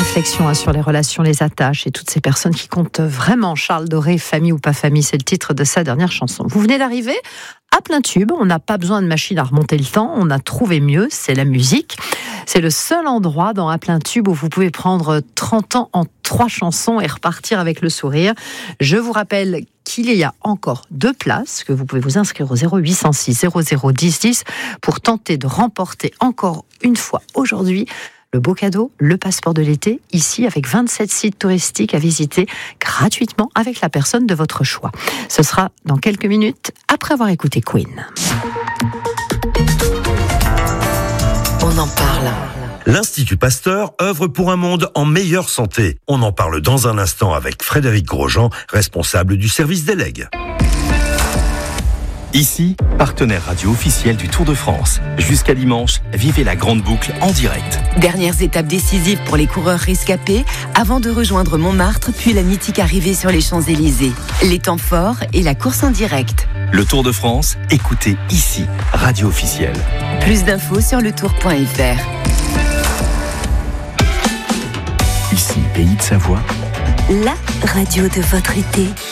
réflexion sur les relations, les attaches et toutes ces personnes qui comptent vraiment. Charles Doré, famille ou pas famille, c'est le titre de sa dernière chanson. Vous venez d'arriver à plein tube, on n'a pas besoin de machine à remonter le temps, on a trouvé mieux, c'est la musique. C'est le seul endroit dans À plein tube où vous pouvez prendre 30 ans en 3 chansons et repartir avec le sourire. Je vous rappelle qu'il y a encore 2 places, que vous pouvez vous inscrire au 0806 00 10 10 pour tenter de remporter encore une fois aujourd'hui le beau cadeau, le passeport de l'été, ici avec 27 sites touristiques à visiter gratuitement avec la personne de votre choix. Ce sera dans quelques minutes après avoir écouté Queen. On en parle. L'Institut Pasteur œuvre pour un monde en meilleure santé. On en parle dans un instant avec Frédéric Grosjean, responsable du service des legs. Ici, partenaire radio officiel du Tour de France. Jusqu'à dimanche, vivez la grande boucle en direct. Dernières étapes décisives pour les coureurs rescapés avant de rejoindre Montmartre puis la mythique arrivée sur les Champs-Élysées. Les temps forts et la course en direct. Le Tour de France, écoutez ici, radio officielle. Plus d'infos sur letour.fr. Ici, Pays de Savoie. La radio de votre été.